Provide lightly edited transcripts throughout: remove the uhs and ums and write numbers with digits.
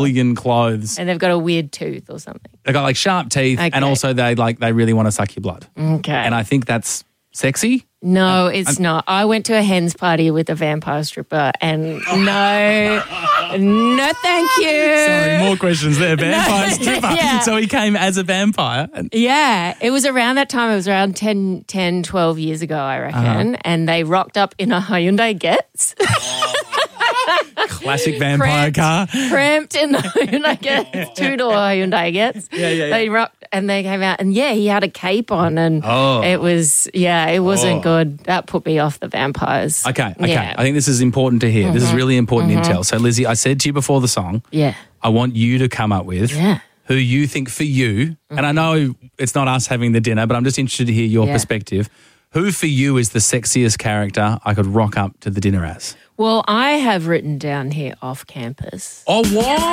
million clothes. And they've got a weird tooth or something. They've got like sharp teeth, and also they really want to suck your blood. Okay. And I think that's sexy. No, it's not. I went to a hen's party with a vampire stripper and no, thank you. Sorry, more questions there. Vampire stripper. Yeah. So he came as a vampire. Yeah, it was around that time. It was around 10, 12 years ago, I reckon. And they rocked up in a Hyundai Getz. Classic vampire car. Cramped in the Hyundai Getz, two-door Hyundai Getz. Yeah. They rocked and they came out and, he had a cape on and it wasn't good. That put me off the vampires. Okay. Yeah. I think this is important to hear. This is really important intel. So, Lizzie, I said to you before the song, I want you to come up with who you think for you, and I know it's not us having the dinner, but I'm just interested to hear your perspective. Who for you is the sexiest character I could rock up to the dinner as? Well, I have written down here off campus. Oh,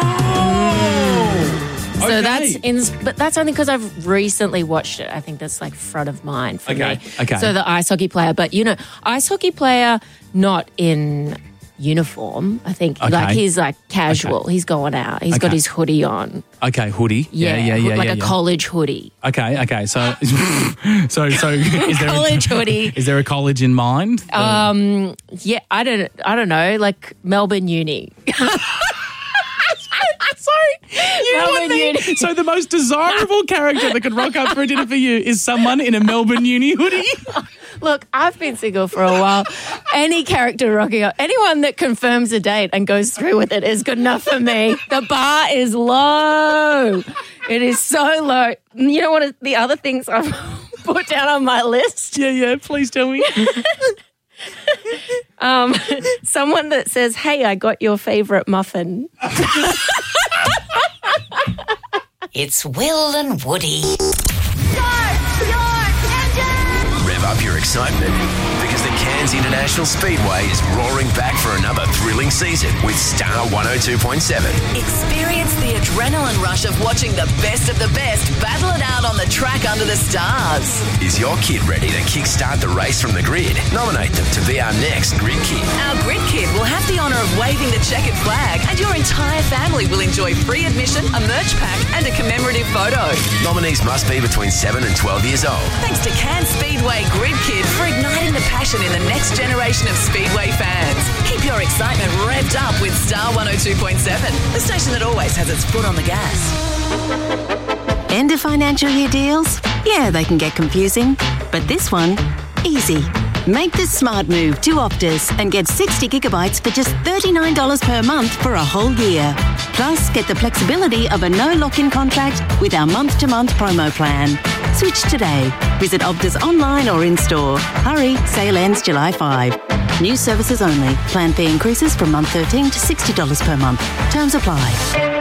whoa! So but that's only because I've recently watched it. I think that's like front of mind for me. Okay. So the ice hockey player, but ice hockey player not in uniform. I think like he's like casual. He's going out. He's got his hoodie on. Okay, hoodie. Yeah. Like a college hoodie. Okay. So is there college hoodie? Is there a college in mind? Yeah, I don't know, like Melbourne Uni. So the most desirable character that could rock up for a dinner for you is someone in a Melbourne Uni hoodie? Look, I've been single for a while. Any character rocking up, anyone that confirms a date and goes through with it is good enough for me. The bar is low. It is so low. You know what are the other things I've put down on my list? Yeah, please tell me. Someone that says, "Hey, I got your favourite muffin." It's Will and Woody. Rev up your excitement because the Cairns International Speedway is roaring back for another thrilling season with Star 102.7. Experience the adrenaline rush of watching the best battle it out on the track under the stars. Is your kid ready to kickstart the race from the grid? Nominate them to be our next Grid Kid. Our Grid Kid will have the honour of waving the checkered flag, and your entire family will enjoy free admission, a merch pack and a commemorative photo. Nominees must be between 7 and 12 years old. Thanks to Cairns Speedway Grid Kid for igniting the passion in the next generation of Speedway fans. Keep your excitement revved up with Star 102.7, the station that always has its foot on the gas. End of financial year deals? Yeah, they can get confusing. But this one, easy. Make the smart move to Optus and get 60 gigabytes for just $39 per month for a whole year. Plus, get the flexibility of a no lock-in contract with our month-to-month promo plan. Switch today. Visit Optus online or in-store. Hurry, sale ends July 5. New services only. Plan fee increases from month 13 to $60 per month. Terms apply.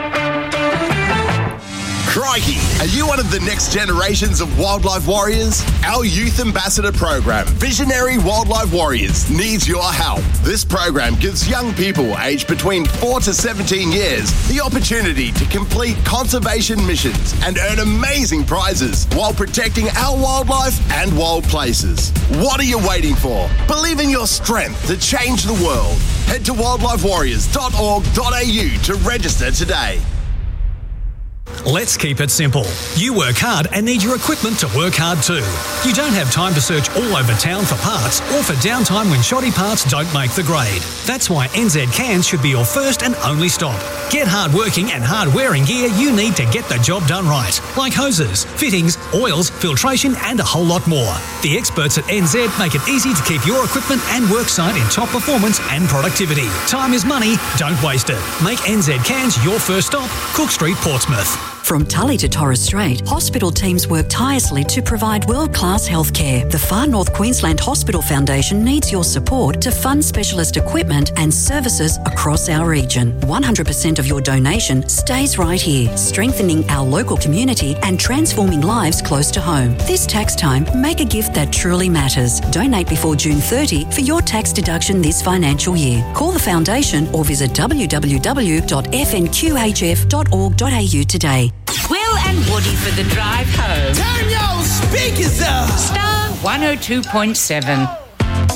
Crikey! Are you one of the next generations of wildlife warriors? Our Youth Ambassador program, Visionary Wildlife Warriors, needs your help. This program gives young people aged between 4 to 17 years the opportunity to complete conservation missions and earn amazing prizes while protecting our wildlife and wild places. What are you waiting for? Believe in your strength to change the world. Head to wildlifewarriors.org.au to register today. Let's keep it simple. You work hard and need your equipment to work hard too. You don't have time to search all over town for parts or for downtime when shoddy parts don't make the grade. That's why NZ Cairns should be your first and only stop. Get hard-working and hard-wearing gear you need to get the job done right, like hoses, fittings, oils, filtration and a whole lot more. The experts at NZ make it easy to keep your equipment and worksite in top performance and productivity. Time is money, don't waste it. Make NZ Cairns your first stop, Cook Street, Portsmouth. From Tully to Torres Strait, hospital teams work tirelessly to provide world-class healthcare. The Far North Queensland Hospital Foundation needs your support to fund specialist equipment and services across our region. 100% of your donation stays right here, strengthening our local community and transforming lives close to home. This tax time, make a gift that truly matters. Donate before June 30 for your tax deduction this financial year. Call the foundation or visit www.fnqhf.org.au today. Will and Woody for the drive home. Turn your speakers up. Star 102.7.